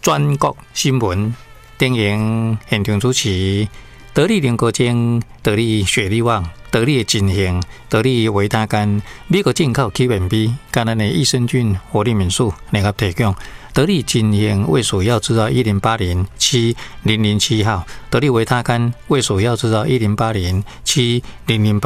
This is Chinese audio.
全国新闻电影现场主持，得力联合精、得力雪力旺、得力金型、得力维他甘、美国进口 Q&B， 跟咱的益生菌、活力敏素联合提供。得力金型卫所药制造108070007号，得力维他甘卫所药制造108070008